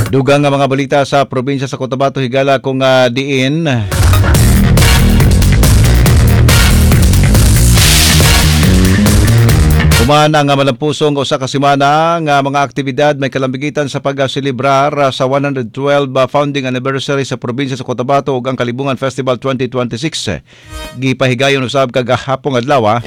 Dugang nga mga balita sa probinsya sa Cotabato higala kung diin Human ang malampusong usa ka semana nga mga aktibidad may kalambigitan sa pagselebrar sa 112 founding anniversary sa probinsya sa Cotabato ug ang Kalibungan Festival 2026. Gipahigayon usab kagahapon adlaw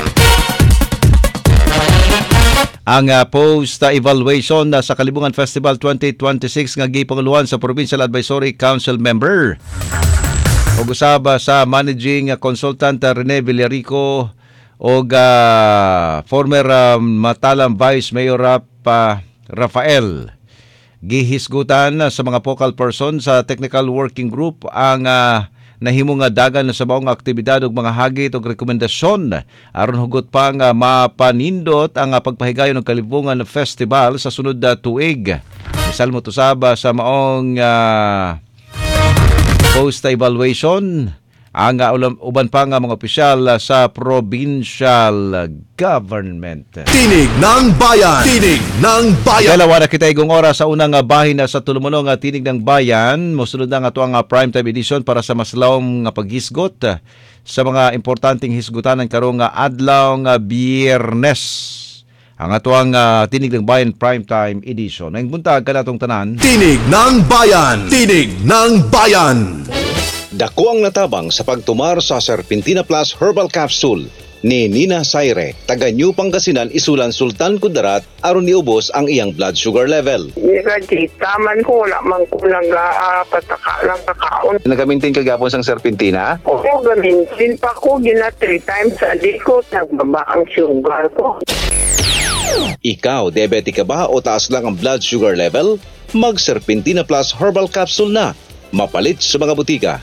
ang post-evaluation sa Kalibungan Festival 2026 nga gipanguluhan sa Provincial Advisory Council member. Ug usab sa Managing Consultant Rene Villarico o former Matalam Vice Mayor Rafael. Gihisgutan sa mga focal person sa Technical Working Group ang nahimong dagan sa maong aktibidad ug mga hagit ug rekomendasyon aron hugot pa nga mapanindot ang pagpahigayon ng Kalibungan Festival sa sunod na tuig. Misalmo usab sa maong post-evaluation ang uban pa nga mga opisyal sa provincial government. Tinig ng Bayan! Tinig ng Bayan! Dalawa na kita igong oras sa unang bahin sa tulumunong Tinig ng Bayan. Mosunod na nga ito ang primetime edition para sa maslawong paghisgot sa mga importanteng hisgutan ng karong adlaw nga Biyernes. Ang atuang Tinig ng Bayan primetime edition. Ang buntag ka natong tanan. Tinig ng Bayan! Tinig ng Bayan! Dako ang natabang sa pagtumar sa Serpentina Plus Herbal Capsule ni Nina Saire, taga New Pangasinan, Isulan, Sultan Kudarat, aron niubos ang iyang blood sugar level. Taman ko, wala man ko pataka lang kakaon. Nagamintin kagapon sang Serpentina? Oo, gamintin pa ko, 3 times a day ko, nagbaba ang sugar ko. Ikaw, diabetic ka ba o taas lang ang blood sugar level? Mag Serpentina Plus Herbal Capsule na. Mapalit sa mga butika.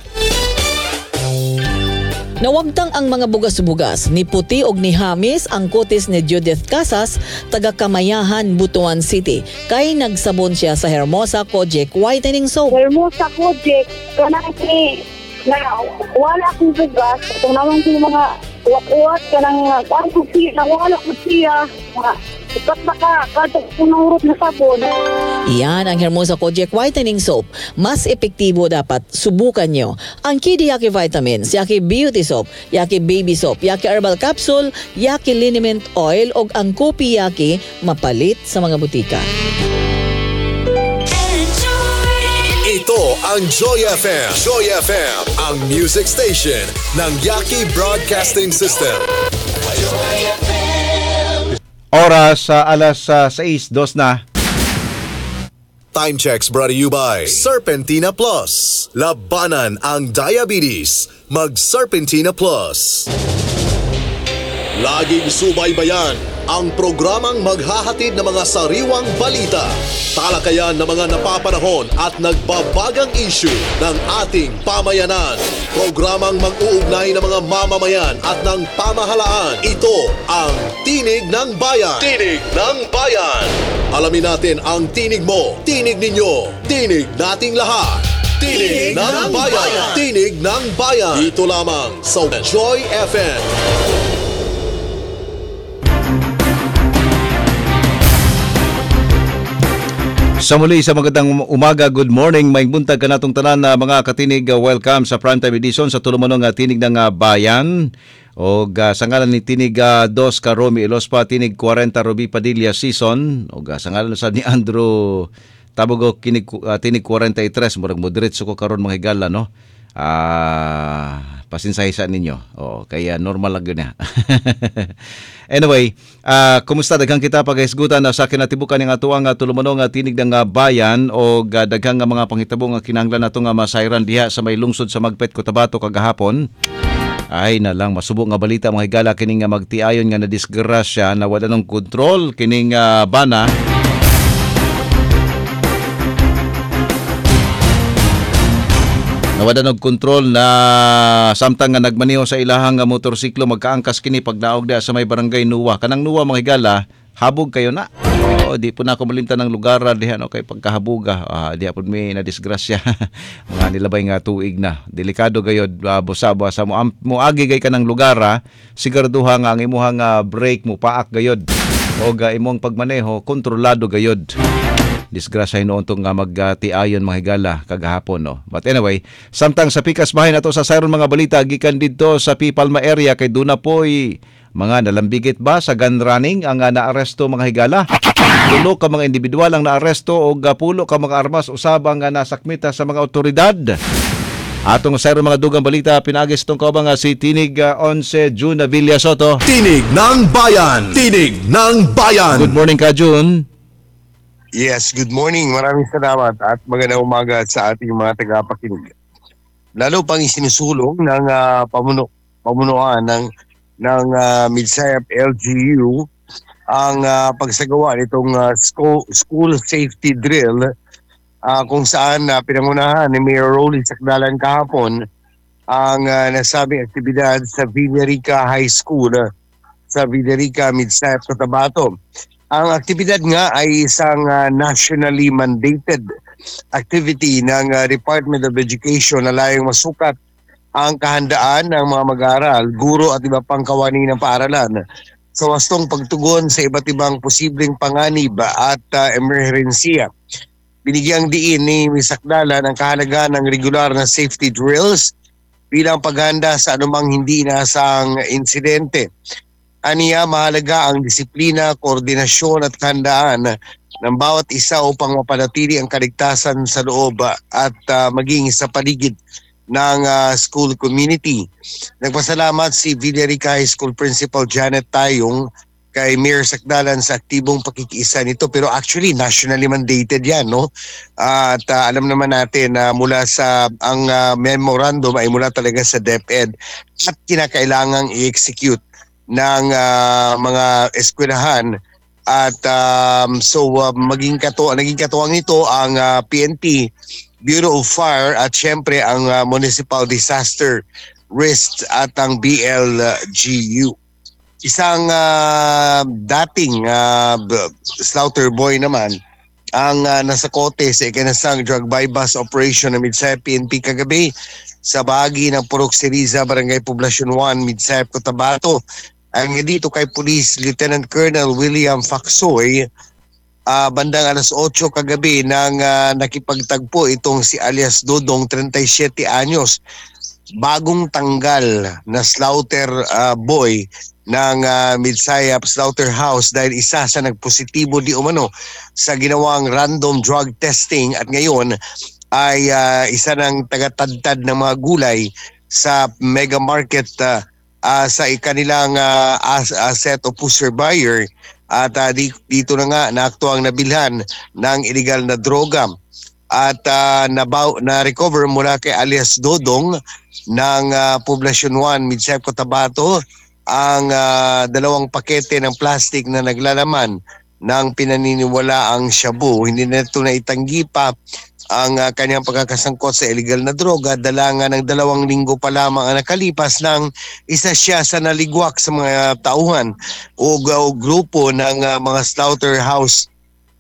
Nawagtang ang mga bugas-bugas ni Puti og ni Hamis ang kutis ni Judith Casas, taga Kamayahan, Butuan City. Kay nagsabon siya sa Hermosa Kojic Whitening Soap. Hermosa Kojic, kanang na wala akong bugas. Ito naman yung mga uwat-uwat, kanang kung siya, wala ko siya. Ipat na kadto punurot na sabon. Iyan ang Hermosa Kojic Whitening Soap. Mas epektibo dapat subukan nyo. Ang Kidi Yaki Vitamins, Yaki Beauty Soap, Yaki Baby Soap, Yaki Herbal Capsule, Yaki Liniment Oil o ang Kopi Yaki mapalit sa mga butika. Ito ang Joy FM. Joy FM, ang music station ng Yaki Broadcasting System. Oras sa alas 6:02 na. Time checks brought to you by Serpentina Plus. Labanan ang diabetes. Mag Serpentina Plus. Laging subaybayan ang programang maghahatid ng mga sariwang balita, talakayan ng mga napapanahon at nagbabagang issue ng ating pamayanan. Programang mag-uugnay ng mga mamamayan at ng pamahalaan. Ito ang Tinig ng Bayan. Tinig ng Bayan. Alamin natin ang tinig mo, tinig ninyo, tinig nating lahat. Tinig ng Bayan. Tinig ng Bayan. Dito lamang sa Joy FM. Sa muli sa magandang umaga, good morning. May buntag ka natong tanan na mga katinig. Welcome sa primetime edition sa tulumanong Tinig ng Bayan. O sa ngalan ni Tinig 2 ka Romy Ilospa, Tinig 40 Ruby Padilla Season. O sa ngalan sa ni Andrew Tabogo, Tinig 43. Murag moderate ko karon mga higala, no? Pasinsahisa ninyo. Kaya normal lang yun. Anyway, kumusta? Daghang kita pag-isgutan sa kinatibukan ng atuang tulumanong Tinig ng Bayan o daghang mga panghitabo nga kinahanglan nato nga masayran diha sa may lungsod sa Magpet, Cotabato kagahapon. Ay na lang masubok nga balita mga higala kining magtiayon nga na disgrasya na wala nang kontrol kining bana. Nawala ng kontrol na samtang nga nagmaniho sa ilahang motorsiklo magkaangkas kini pagdaog da sa may barangay Nuwa. Kanang Nuwa mga higala, habog kayo na. Di po na ako malimta ng lugar diha no kay pagkahabuga. Di po may na disgrasya. Mga nilabay nga tuig na. Delikado gayod busaba sa mo agi gay kanang lugar siguraduha nga ang imuhang brake mo paak gayod. o imong pagmaneho kontrolado gayod. Disgrasya noon itong magtiayon mga higala kagahapon. No? But anyway, samtang sa pikas bahay na to sa sayron mga balita, gikan dito sa Pipalma area kay Duna po'y mga nalambigit ba sa gun running ang naaresto mga higala. Tulo ka mga individual ang naaresto o pulo ka mga armas usabang nasakmita sa mga otoridad. Atong sayron mga dugang balita, pinagis itong kabang si Tinig 11 June Villa Soto. Tinig ng Bayan! Tinig ng Bayan! Good morning ka, June. Yes, good morning. Maraming salamat at magandang umaga sa ating mga tagapakinig. Lalo pang isinusulong ng pamunuan ng Midsayap LGU ang pagsagawa nitong school safety drill kung saan pinangunahan ni Mayor Rolly Sacdalan kahapon ang nasabing aktibidad sa Villarica High School sa Villarica, Midsayap, Cotabato. Ang aktibidad nga ay isang nationally mandated activity ng Department of Education na layong masukat ang kahandaan ng mga mag-aaral, guro at iba pang kawani ng paaralan sa wastong pagtugon sa iba't ibang posibleng panganib at emerhensiya. Binigyang diin ni Ms. Sacdalan ang kahalagaan ng regular na safety drills bilang paghanda sa anumang hindi inaasahang insidente. Aniya, mahalaga ang disiplina, koordinasyon at kahandaan ng bawat isa upang mapanatili ang kaligtasan sa loob at maging sa paligid ng school community. Nagpasalamat si Villarica High School Principal Janet Tayong kay Mayor Sacdalan sa aktibong pakikiisa nito, pero actually nationally mandated yan, no? At alam naman natin na mula sa ang memorandum ay mula talaga sa DepEd at kinakailangang i-execute ng mga eskwelahan at naging katuwang nito ang PNP, Bureau of Fire at syempre ang Municipal Disaster Risk at ang BLGU. Isang dating slaughter boy naman ang nasa kote sa ikinasang drug bypass operation ng Midsayap PNP kagabi sa bahagi ng Purok Siriza, Barangay Poblacion 1, Midsayap, Cotabato. Ang dito kay Police Lieutenant Colonel William Facsoy, bandang alas 8 kagabi nang nakipagtagpo itong si alias Dodong, 37 anyos, bagong tanggal na slaughter boy ng Midsayap Slaughterhouse dahil isa sa nagpositibo di umano sa ginawang random drug testing at ngayon ay isa ng tagatadtad ng mga gulay sa mega market sa kanilang asset o pusher buyer at dito na nga naaktuang nabilhan ng illegal na droga at na-recover mula kay alias Dodong ng Poblacion 1, Midsayap, Cotabato ang 2 pakete ng plastic na naglalaman ng pinaniniwalaang shabu. Hindi na ito naitanggi pa ang kanyang pagkakasangkot sa illegal na droga. Dala nga ng 2 linggo pa lamang ang nakalipas nang isa siya sa naligwak sa mga tauhan o grupo ng mga slaughterhouse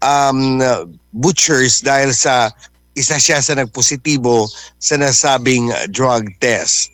butchers dahil sa isa siya sa nagpositibo sa nasabing drug test.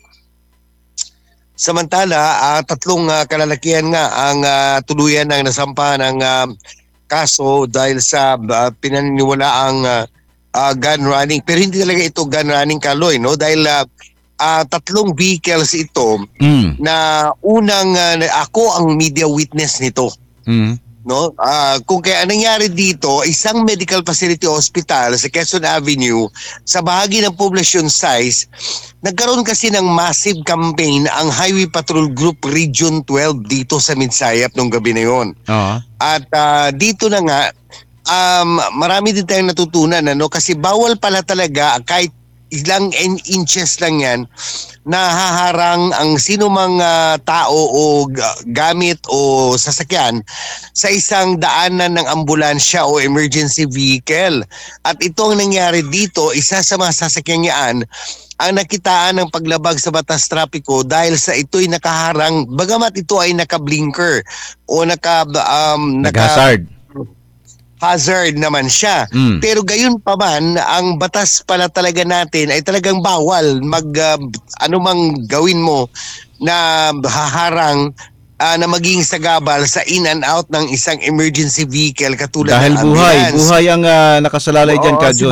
Samantala, 3 kalalakihan nga ang tuluyan ng nasampa ng kaso dahil sa pinaniniwalaang gun running. Pero hindi talaga ito gun running, Kaloy, no? Dahil 3 vehicles ito na unang ako ang media witness nito. No? Kung kaya nangyari dito, isang medical facility hospital sa Quezon Avenue sa bahagi ng Poblacion size, nagkaroon kasi ng massive campaign ang Highway Patrol Group Region 12 dito sa Midsayap nung gabi na yun. At dito na nga, marami din tayong natutunan, ano? Kasi bawal pala talaga kahit ilang inches lang yan nahaharang ang sino mang tao o gamit o sasakyan sa isang daanan ng ambulansya o emergency vehicle. At ito ang nangyari dito, isa sa mga sasakyan yan ang nakitaan ng paglabag sa batas trapiko dahil sa ito'y nakaharang, bagamat ito ay naka-blinker o naka-hazard. Hazard naman siya. Pero gayon pa man, ang batas pala talaga natin ay talagang bawal anumang gawin mo na haharang na maging sagabal sa in and out ng isang emergency vehicle katulad Dahil ng buhay ambulance. ang nakasalalay dyan, Oo, Kajun.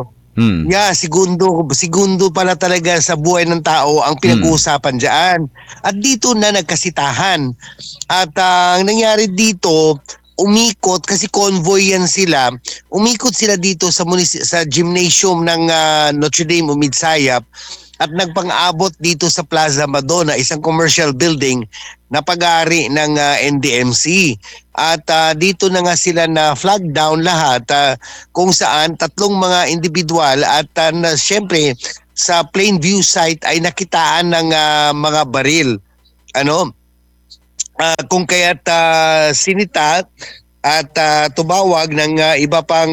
segundo pala talaga sa buhay ng tao ang pinag-uusapan dyan. At dito na nagkasitahan. At ang nangyari dito, umikot kasi convoy yan sila. Umikot sila dito sa gymnasium ng Notre Dame o Midsayap at nagpang-abot dito sa Plaza Madonna, isang commercial building na pag-aari ng NDMC. At dito na nga sila na flag down lahat kung saan tatlong mga individual at syempre sa plain view site ay nakitaan ng mga baril. Kung kaya't sinita at tumawag ng iba pang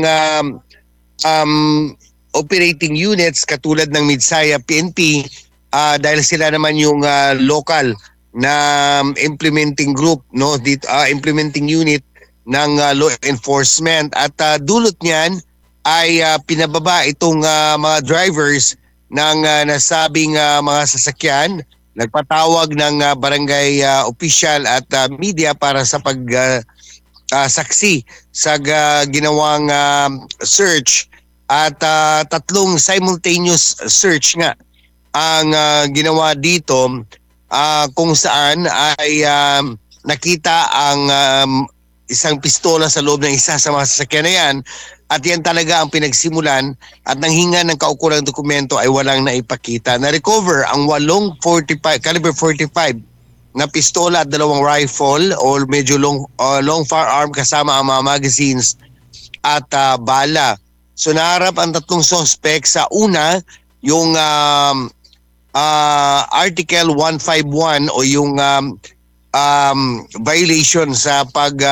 operating units katulad ng Midsaya PNP dahil sila naman yung local na implementing group, dito, implementing unit ng law enforcement at dulot niyan ay pinababa itong mga drivers ng nasabing mga sasakyan, nagpatawag ng barangay official at media para sa saksi sa ginawang search. At tatlong simultaneous search nga ang ginawa dito kung saan ay nakita ang isang pistola sa loob ng isa sa mga sasakyan na yan. At yan talaga ang pinagsimulan at nang hinga ng kaukulang dokumento ay walang naipakita. Na-recover ang 8 caliber 45 na pistola at 2 rifle o medyo long firearm kasama ang mga magazines at bala. So naharap ang tatlong suspect sa una, yung Article 151 o yung violation sa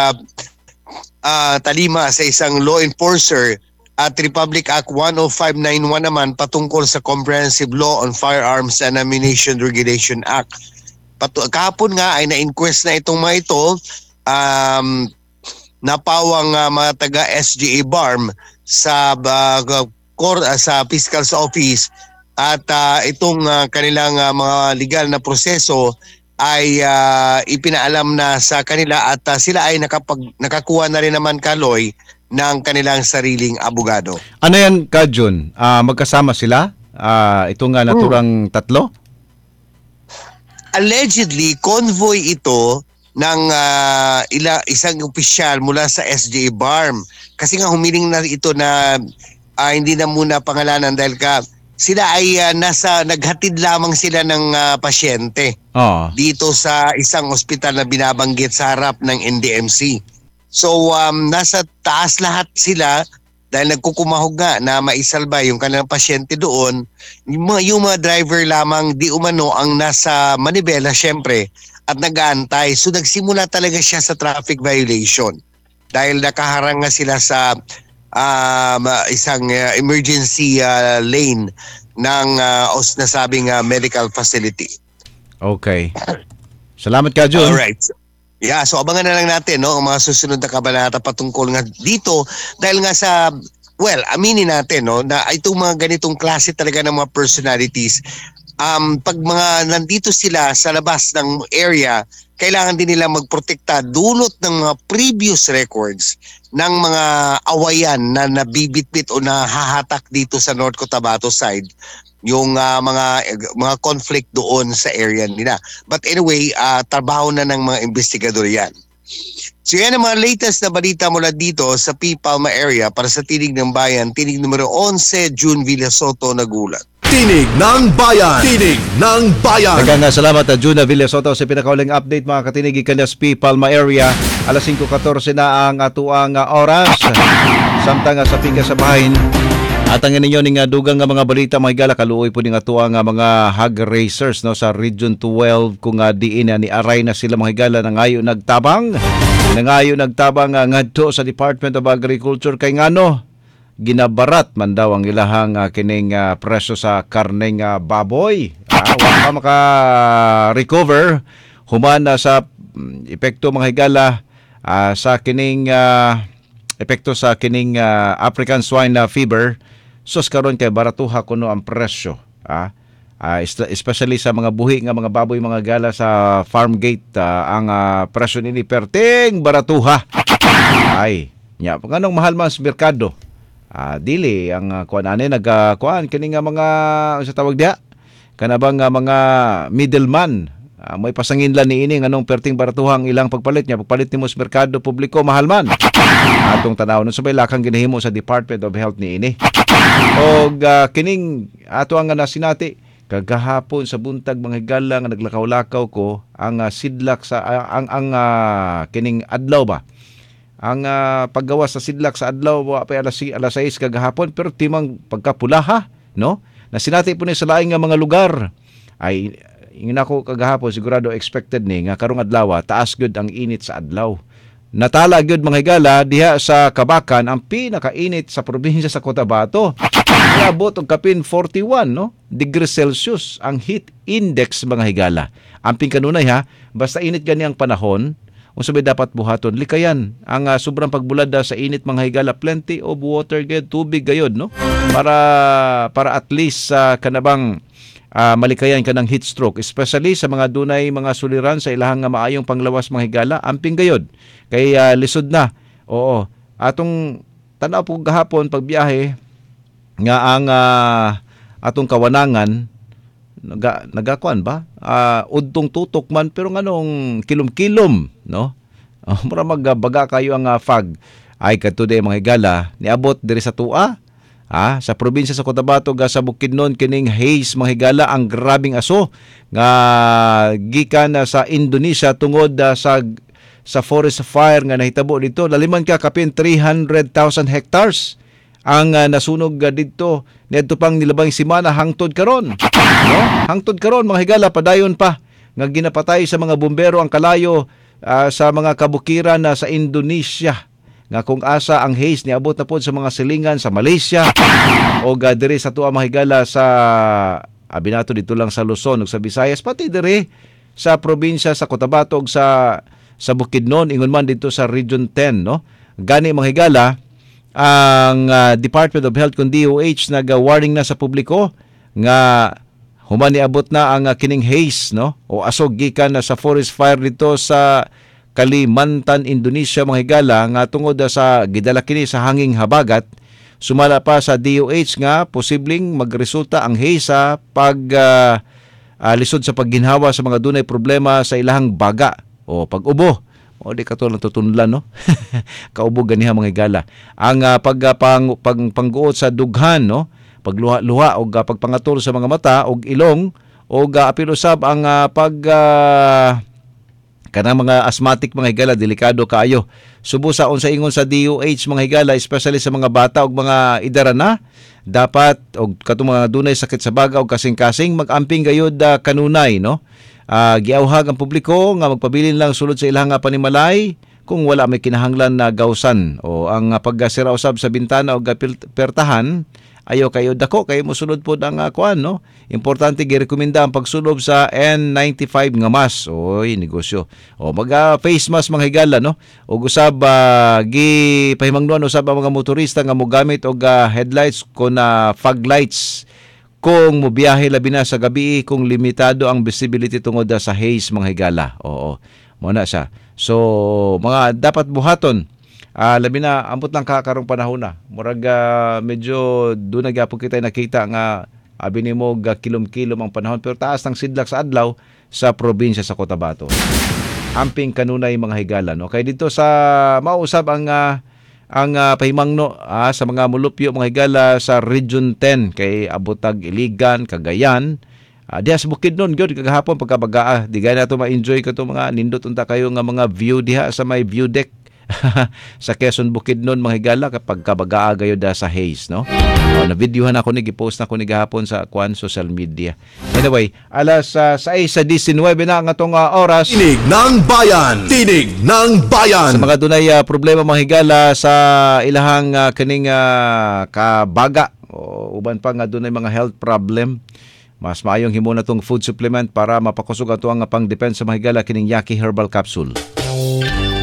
talima sa isang law enforcer at Republic Act 10591 naman patungkol sa Comprehensive Law on Firearms and Ammunition Regulation Act. Kahapon nga ay na-inquest na itong mga ito, napawang mga taga SGA BARM sa fiscal's office at itong kanilang mga legal na proseso ay ipinaalam na sa kanila at sila ay nakakuha na rin naman Kaloy ng kanilang sariling abogado. Ano yan, Kajun? Magkasama sila? Itong naturang tatlo? Allegedly, convoy ito ng isang opisyal mula sa SJ BARM. Kasi nga humiling na ito na hindi na muna pangalanan dahil sila ay naghatid lamang sila ng pasyente dito sa isang ospital na binabanggit sa harap ng NDMC. So nasa taas lahat sila dahil nagkukumahog nga na maisalba yung kanilang pasyente doon. Yung mga driver lamang di umano ang nasa manibela syempre at nag-aantay. So nagsimula talaga siya sa traffic violation dahil nakaharang nga sila sa isang emergency lane ng nasabing medical facility. Okay. Salamat ka, Jun. Alright. Yeah, so abangan na lang natin ang mga susunod na kabanata patungkol nga dito dahil nga sa aminin natin na itong mga ganitong klase talaga ng mga personalities pag mga nandito sila sa labas ng area, kailangan din nila magprotekta dulot ng mga previous records ng mga awayan na nabibitbit o nahahatak dito sa North Cotabato side, yung mga conflict doon sa area nila. But anyway, trabaho na ng mga investigador yan. So yan ang mga latest na balita mula dito sa P. Palma area para sa Tinig ng Bayan, Tinig numero 11, June Villasoto, nagulat. Tinig ng Bayan! Tinig ng Bayan! Daghang salamat Juna Villasoto sa pinakauling update mga katinig ikan sa P. Palma area. Alas 5:14 na ang atuang oras. Samtang sa pinga sa bahin. At ang ninyo ning dugang nga mga balita mga higala kaluoy po ning atuang mga hog racers sa Region 12 kung diin ni aray na sila mga higala nangayo nagtabang ngadto sa Department of Agriculture kay ngano ginabarat man daw ang ilahang kining presyo sa karneng baboy. Wala pa maka-recover human sa epekto mga higala sa kining epekto sa kining African swine fever. Sus karon kay baratuha kuno ang presyo Especially sa mga buhi nga mga baboy mga gala sa farm gate, ang presyo nini perting baratuha. Ay, nya nganong mahal man sa merkado. Dili ang kuan ani nagkuan kini nga mga sa tawag diha kanabang mga middleman. May pasanginlan ni ini nganong perting baratuhang ilang pagpalit niya. Pagpalit nimo sa merkado publiko mahal man. Atong tanaw nun sabay lakang ginahimo sa Department of Health ni ini. Og kining ato ang nasinati kagahapon sa buntag mga higala nga naglakaw-lakaw ko ang sidlak sa kining adlaw ba. Ang paggawa sa sidlak sa adlaw pa alas 6 kagahapon pero timang pagkapulaha, no? Nasinati po ni sa laing nga mga lugar. Ay ingin ako kagahapon sigurado expected ni nga karong adlaw taas gyud ang init sa adlaw. Natala gyud mga higala diha sa Kabakan ang pinakainit sa probinsya sa Cotabato. Niabot og kapin 41 no degrees Celsius ang heat index mga higala. Amping kanunay ha, basta init gani ang panahon, unsa may dapat buhaton likayan ang sobrang pagbulad sa init mga higala, plenty of water gayud, tubig gayud no para at least kanabang malikayan ka ng heat stroke, especially sa mga dunay mga suliran sa ilahang nga maayong panglawas mga higala, amping gayod kay lisod na. Oo, atong tanaw po gahapon pagbiyahe nga ang atong kawanangan nagakuan ba udtong tutok man pero nganong kilom-kilom no mura magbaga kayo ang fog ay katude mga higala niabot diri sa tua. Sa probinsya sa Cotabato sa Bukidnon kining haze mga higala ang grabing aso nga gikan sa Indonesia tungod sa forest fire nga nahitabo dito. Laliman ka kapin 300,000 hectares ang nasunog dito niadto pang nilabang semana hangtod karon. No? Hangtod karon mga higala padayon pa nga ginapatay sa mga bumbero ang kalayo sa mga kabukiran sa Indonesia. Nga kung asa ang haze niabot na po sa mga silingan sa Malaysia o diri sa tuwa mahigala sa abinato dito lang sa Luzon ug sa Visayas pati diri sa probinsya sa Cotabato ug sa Bukidnon ingon man dito sa Region 10 no. Gani mahigala ang Department of Health kun DOH nag-warning na sa publiko nga human niabot na ang kining haze no o asog gikan na sa forest fire dito sa Kalimantan, Indonesia mga higala nga tungod sa gidala kini sa hanging habagat. Sumala pa sa DOH nga posibleng magresulta ang haze sa lisod sa pagginhawa sa mga dunay problema sa ilahang baga o pag-ubo. O di katulad tutunlan no. Kaubo ganiha mga higala. Ang pangguot sa dughan no, pagluha-luha o pagpangatol sa mga mata o ilong o apil usab ang kanang mga asthmatic mga higala delikado kaayo. Subo sa unsa ingon sa DOH mga higala especially sa mga bata ug mga idarana dapat og katong mga dunay sakit sa baga ug kasing-kasing mag-amping gayud kanunay no. Giawhag ang publiko nga magpabilin lang sulod sa ilang panimalay kung wala may kinahanglan na gawsan o ang paggasira usab sa bintana o pertahan ayo kayo dako kayo mosulod pod ang kuan no. Importante girekomenda ang pagsulob sa N95 nga mask. Oy negosyo. O face mask mga higala no. Og usab gipahimangnuan usab ang mga motorista nga mogamit og headlights kon fog lights kung mobiyahe labi na sa gabi kung limitado ang visibility tungod sa haze mga higala. Oo. Mo na siya. So mga dapat buhaton. Labi na ambot lang karong panahon na. Murag medyo doon nagapon kita nakita nga abi nimo kilom-kilom ang panahon pero taas ng sidlak sa adlaw sa probinsya sa Cotabato. Amping kanunay mga higala no. Kay dito sa mausab ang pahimangno sa mga mulupyo mga higala sa Region 10 kay abotag Iligan, Cagayan. Diha sa Bukidnon gyud kagahapon pagkabagaa. Di gani nato ma-enjoy kato mga nindot unta kayo nga mga view diha sa may view deck. Sa Quezon Bukidnon mga higala kapag kabagaa gayo da sa haze no. Na-videohan ako ni gipost na ko ni gahapon sa social media. Anyway, alas 6:19 na nga tong oras. Tinig ng bayan. Tinig ng bayan. Sa mga dunay problema mga higala sa ilahang kining kabaga o uban pa nga dunay mga health problem. Mas maayong himo na tong food supplement para mapakusog ato ang pang-defense sa mga higala kining Yaki Herbal Capsule.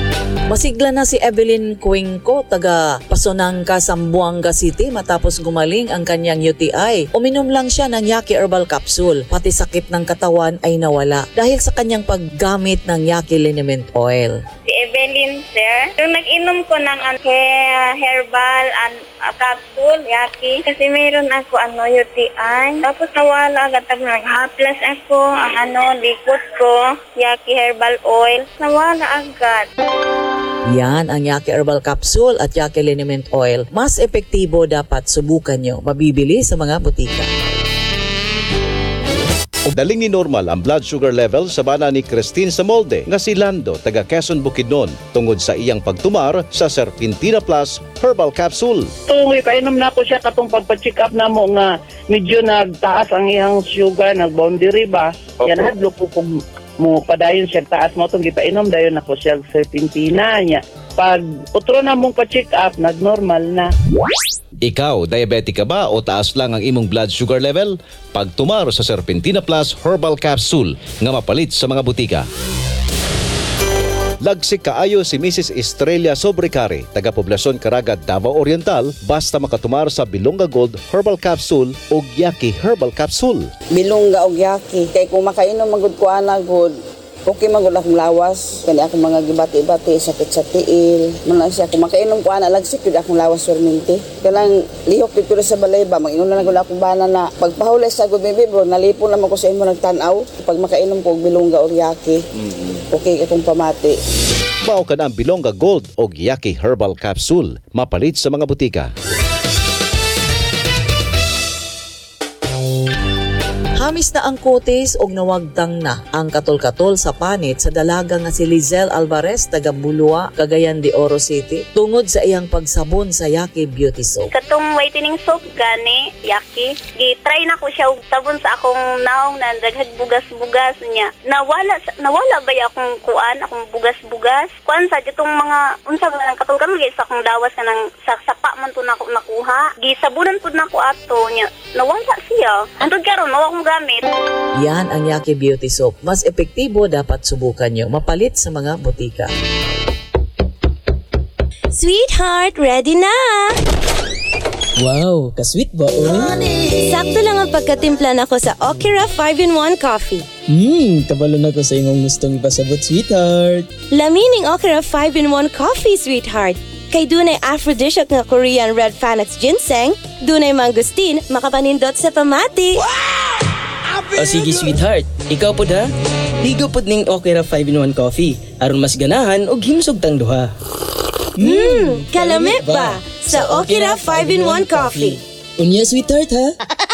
Masigla na si Evelyn Cuenco, taga Pasonangka, Zamboanga City matapos gumaling ang kanyang UTI. Uminom lang siya ng Yaki Herbal Capsule. Pati sakit ng katawan ay nawala dahil sa kanyang paggamit ng Yaki Liniment Oil. Si Evelyn, sir, yung nag-inom ko ng herbal capsule, Yaki, kasi mayroon ako UTI. Tapos nawala agad, nag-haplas ako, ang likot ko, Yaki Herbal Oil, nawala agad. Yan ang Yaki Herbal Capsule at Yaki Liniment Oil. Mas epektibo, dapat subukan nyo. Mabibili sa mga butika. Daling ni normal ang blood sugar level sa bana ni Christine Samolde nga si Lando taga Quezon Bukidnon tungod sa iyang pagtumar sa Serpentina Plus Herbal Capsule. Tungoy, kainom na ko siya katong pagpa-check up na mo nga medyo nagtaas ang iyang sugar, nag-boundary ba? Yan, hadlo ko kung mo padayon siya taas mo itong gipainom, dayon ako siya Serpentina niya. Pag utro na mong pa-check up, nag-normal na. Ikaw, diabetic ka ba o taas lang ang imong blood sugar level? Pagtumar sa Serpentina Plus Herbal Capsule nga mapalit sa mga butika. Lagsik kaayo si Mrs. Estrella Sobrecare, taga Poblasyon Caraga, Davao Oriental, basta makatumar sa Bilonga Gold Herbal Capsule o Yaki Herbal Capsule. Bilongga og Yaki, kay kung makainom magud ko ana gud, okay magud akong lawas, kani akong mga gibati-bati, sakit sa tiil. Man siya kung makainom ko ana lagsik gud akong lawas perminti. Kanang lihok dito sa balay ba, mag-inom na gud akong bana na pagpahulay sa gud baby bro, nalipon naman ko sa imo nagtan-aw. Pag makainom ko og Bilongga og Yaki, okay akong pamati. Mao ka na ang Bilongga Gold o Yaki Herbal Capsule, mapalit sa mga butika. Hamis na ang kutis og nawagtang na ang katol-katol sa panit sa dalaga nga si Lizelle Alvarez taga Bulua, Cagayan de Oro City tungod sa iyang pagsabon sa Yaki Beauty Soap. Katong whitening soap gani, Yaki, gi-try na ko siya og sabon sa akong naong na daghag bugas-bugas niya. Nawala ba akong akong bugas-bugas? Kuan sa ditong mga unsa man katol-katol sa akong dawas kanang sa sapa man to nako nakuha. Gisabunan pud nako ato niya. Nawala siya. Antod karon mao akong gamit. Yan ang Yaki Beauty Soap. Mas epektibo, dapat subukan nyo. Mapalit sa mga butika. Sweetheart, ready na! Wow, ka-sweet ba, oy? Sakto lang ang pagkatimpla nako sa Okira 5-in-1 Coffee. Kabalo na ko sa imong gustong ipasabot, sweetheart. Lamining Okira 5-in-1 Coffee, sweetheart. Kay dunay aphrodisiac nga Korean red Panax ginseng, dunay mangustin, makapanindot sa pamati. O sige, sweetheart, ikaw po da? Higo po ning Okira 5-in-1 Coffee, aron mas ganahan og himsog tang duha. Kalami ba sa Okira 5-in-1 Coffee? Unya, sweetheart, ha?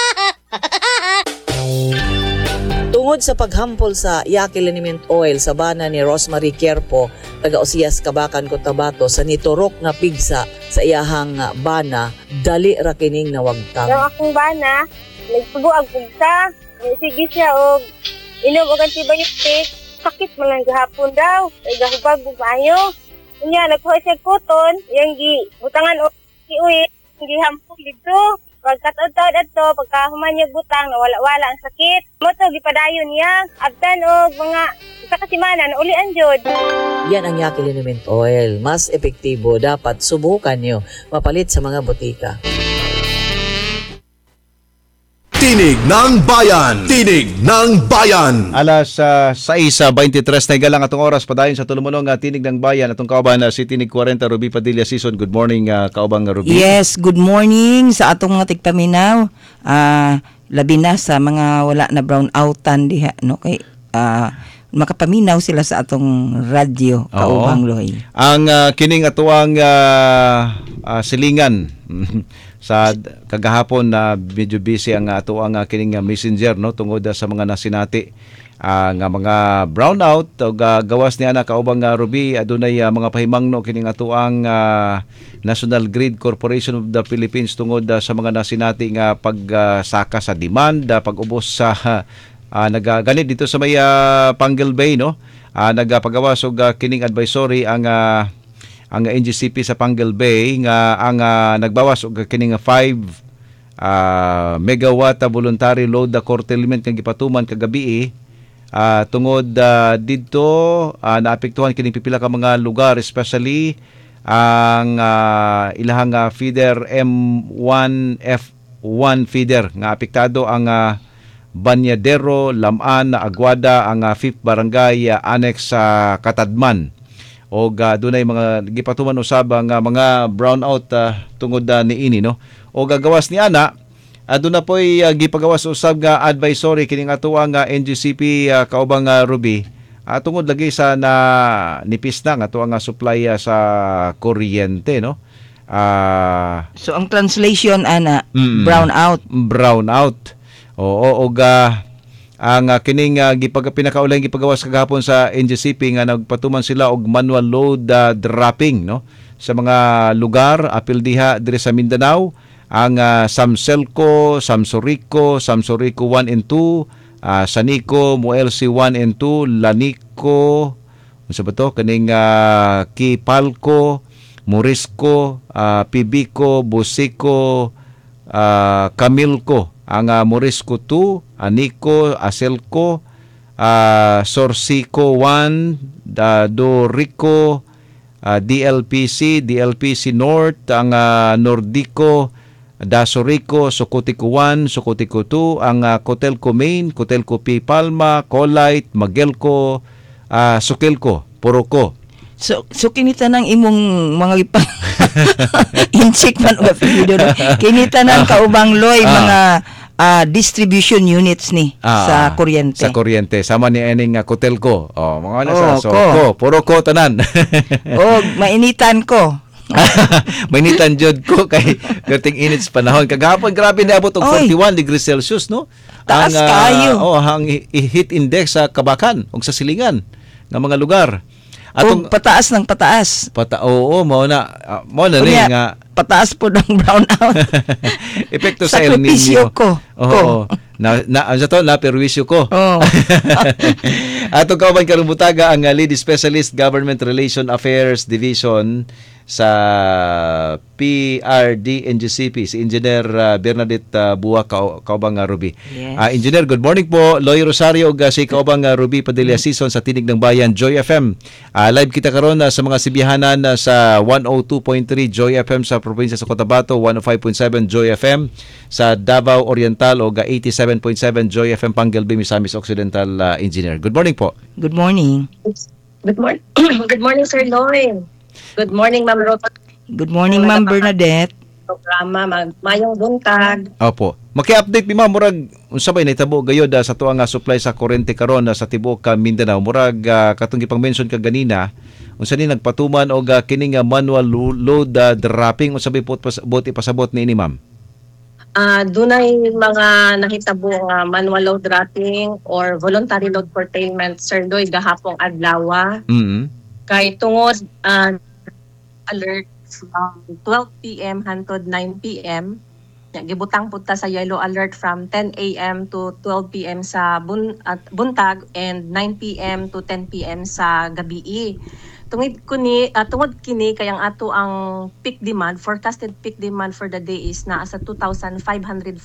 Tungod sa paghampol sa Yaki Liniment Oil sa bana ni Rosemary Querpo, taga Osias, Kabakan, Cotabato, sa niturok nga pigsa sa iyahang bana, dali ra kining nawagtang. Ang akong bana, nagsubo ang pugsa. Sige siya og inom og antibiotic. Sakit man lang gahapon daw. Ay gahubag bumayo. Unya nagkuha siya koton, yang butangan og kiuwi, gihampol dito. Pagkataod-taod ato, pagkahuman niya butang, nawala-wala ang sakit. Moto, gipadayon niya. Abtan o mga isa kasimana, naulian jod. Yan ang Yaki Liniment Oil. Mas epektibo, dapat subukan nyo. Mapalit sa mga butika. Tinig ng Bayan! Tinig ng Bayan! Alas 6:23 na galang atong oras padayon sa tulumonong Tinig ng Bayan atong kauban si Tinig 40 Ruby Padilla Season. Good morning kaubang Ruby. Yes, good morning sa atong mga tigpaminaw. Labi na sa mga wala na brownoutan diha no kay makapaminaw sila sa atong radyo kaubang Loy. Ang kining atuang silingan sa kagahapon na medyo busy ang ato ang kining messenger no tungod sa mga nasinati nga mga brownout o gawas niya na kaubang Ruby adunay mga pahimangno kining ato ang National Grid Corporation of the Philippines tungod sa mga nasinati nga pagsaka sa demand, pag-ubos sa nagaganit dito sa may Pangal Bay no. Nagapagawas og kining advisory ang NGCP sa Pangal Bay nga ang nagbawas og kining 5 megawatt voluntary load curtailment nga gipatuman kagabi tungod dito naapektuhan kining pipila ka mga lugar, especially ang ilahang feeder M1F1 feeder nga apektado ang Banyadero, Lamaan, Aguada, ang 5th Barangay Annex sa Katadman. O dunay mga gipatuman usab ang mga brownout tungod niini, no? O gagawas ni ana aduna po'y gipagawas usab nga advisory kining atuang NGCP kaubang Ruby tungod lagi sa na nipis na nga atuang supply sa kuryente, no? So ang translation ana brownout. Oo, ang kining pinakaulang gipagawas kagahapon sa NGCP nga nagpatuman sila og manual load dropping, no, sa mga lugar apil diha dire sa Mindanao, ang Samselco, Samsorico 1 and 2, Sanico, Muelsi 1 and 2, Lanico, unsa ba to kining Kipalco, Morisco, Pibico, Busico, Camilco, ang Morisco 2, Anico, Aselco, Sorsico 1, Dorico, DLPC North, ang Nordico, Dasorico, Socotico 1, Socotico 2, ang Cotelco Main, Cotelco P. Palma, Colite, Magelco, Soquelco, Poroco. So kinita ng imong mga incheck man o apelyido, no? Kinita ng kaubang loy mga distribution units ni sa kuryente. Sa kuryente. Sama ni ening Cotelco. Mga nasa Soco. Puro ko tanan. Mainitan ko. Mainitan jud ko kay kating init sa panahon. Kagahapon grabe na abot og 41 degrees Celsius, no? Taas kayo. Ang heat index sa Kabakan ug sa Silingan nga mga lugar. Atong pataas ng pataas. Mao na rin nga pataas po ng brownout. Epekto sa El Nino. Na perwisyo ko. Atong kauban karong butaga ang lead specialist Government Relation Affairs Division sa PRD NGCP, si Engineer Bernadette Buwa kaubang Ruby. Yes. Engineer, good morning po. Loy Rosario ug si kaubang Ruby Padilla Season sa Tinig ng Bayan Joy FM. Live kita karon sa mga sibihanan sa 102.3 Joy FM sa probinsya sa Cotabato, 105.7 Joy FM sa Davao Oriental ug 87.7 Joy FM Pangelby, Misamis Occidental. Engineer, good morning po. Good morning. Good morning. Good morning, Sir Loy. Good morning, Ma'am Rota. Good morning, Ma'am Bernadette. Programa, mayong buntag. Opo. Maki-update mi ma'am, murag unsa bay nahitabo gayod sa tuang supply sa kuryente karon sa tibuok Mindanao. Murag katong gipang-mention ka ganina, unsa ni nagpatuman og kining manual load dropping, unsa bay bot ipasabot niini ma'am? Dunay mga nahitabo nga manual load dropping or voluntary load curtailment, Sir Loy, gahapong adlaw. Kay tungod alert from 12 p.m. hangtod 9 p.m. Gibutang punta sa yellow alert from 10 a.m. to 12 p.m. sa buntag and 9 p.m. to 10 p.m. sa gabi. Tungod kini kayang ato ang peak demand, forecasted peak demand for the day is naa sa 2,546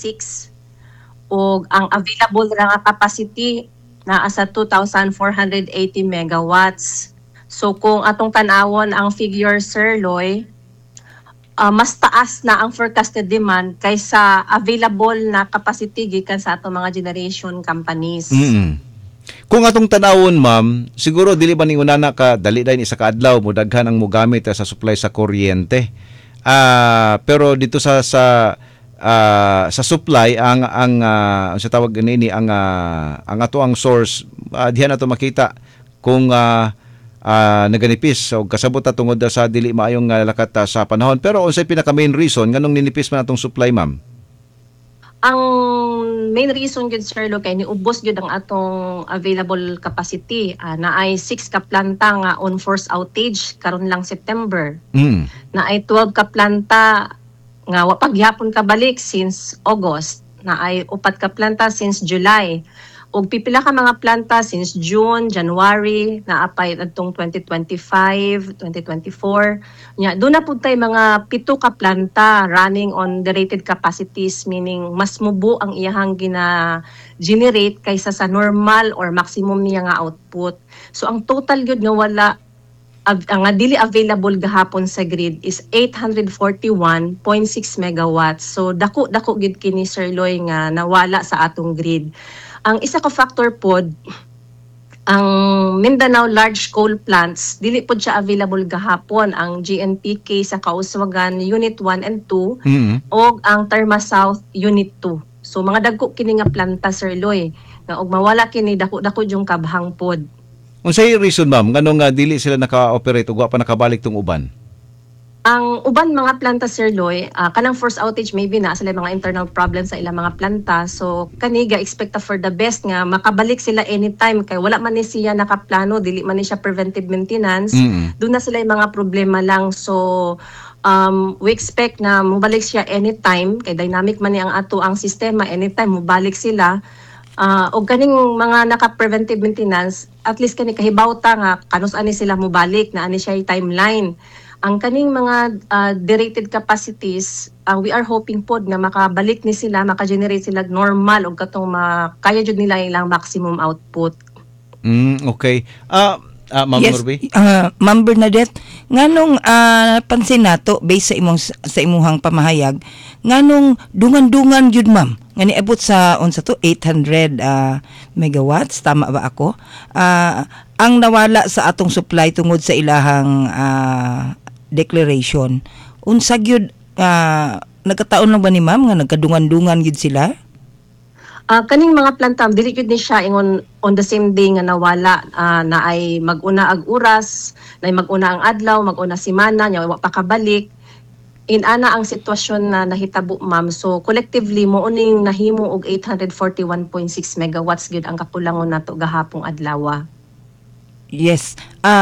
ug ang available ra nga capacity naa sa 2,480 megawatts. So kung atong tanawon ang figure, Sir Loy, mas taas na ang forecasted demand kaysa available na capacity gikan sa atong mga generation companies. Kung atong tanawon, ma'am, siguro dili ba ning unana ka dali dayon isa ka adlaw mo daghan ang mogamit sa supply sa kuryente. Pero dito sa supply ang sa tawag ganini ang ato ang source diha nato makita kung naganipis o kasabot tungod sa dili maayong lakat sa panahon. Pero unsay pinaka main reason nganong ninipis man atong supply, ma'am? Ang main reason gud, Sir Lo, kay niubos gud ang atong available capacity. Naay 6 ka planta nga on force outage karon lang September. Naay 12 ka planta nga wa pagyapon kabalik since August. Naay 4 ka planta since July. Og pipila ka mga planta since June, January, naapay adtong 2025, 2024. Nya, doon na po tayo mga 7 ka planta running on the rated capacities, meaning mas mubo ang iyahang gina-generate kaysa sa normal or maximum niya nga output. So ang total yun nga wala, ang dili available gahapon sa grid is 841.6 megawatts. So dako gid kini Sir Loy nga nawala sa atong grid. Ang isa ka factor pod, ang Mindanao large coal plants, dili pod siya available gahapon. Ang GNPK sa Kauswagan Unit 1 and 2 o ang Terma South Unit 2. So mga dagko kini nga planta Sir Loy, nga og mawala kini dako yung kabhang pod. Unsay reason ma'am nganong dili sila naka-operate ug wa pa nakabalik tong uban? Ang uban mga planta Sir Loy, kanang first outage maybe na sila mga internal problems sa ilang mga planta. So kaniga expect for the best nga makabalik sila anytime kay wala man ni siya nakaplano, dili man ni siya preventive maintenance. Doon na sila yung mga problema lang. So we expect na mubalik siya anytime kay dynamic man ni ang ato ang sistema, anytime mubalik sila. O kaning mga naka-preventive maintenance, at least kani kahibawta nga kanus ani sila mubalik na ani siya yung timeline. Ang kaning mga derated capacities, we are hoping pod nga makabalik ni sila, maka-generate sila normal o katong kaya jud nila ilang maximum output. Okay. Ma'am Norby? Ma'am Bernadette, nganong pansin nato based sa imuhang pamahayag, nganong dungan-dungan jud ma'am nga niabot sa 800 megawatts, tama ba ako? Ang nawala sa atong supply tungod sa ilahang declaration. Unsa gyud nagkataon lang ba ni ma'am nga nagkadungan-dungan gyud sila? Kaning mga planta dili gyud ni siya ingon on the same day nga nawala, na ay mag-una ag oras, na ay mag-una ang adlaw, mag-una semana nya wa pa kabalik. Ana ang sitwasyon na nahitabo ma'am. So collectively mo uning nahimo og 841.6 megawatts gyud ang kakulangon nato gahapong adlaw. Yes.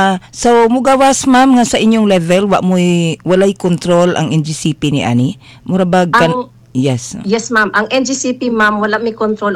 So mugawas ma'am nga sa inyong level walay control ang NGCP ni ani. Murabag Yes. Yes ma'am. Ang NGCP ma'am wala may control